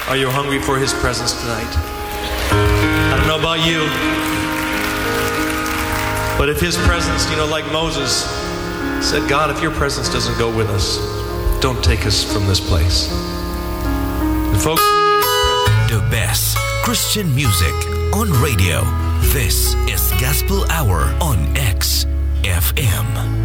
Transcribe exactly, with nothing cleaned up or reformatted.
Are you hungry for His presence tonight? I don't know about you, but if His presence, you know, like Moses said, God, if your presence doesn't go with us, don't take us from this place. And folks, we need His presence. The best Christian music on radio. This is Gospel Hour on X F M.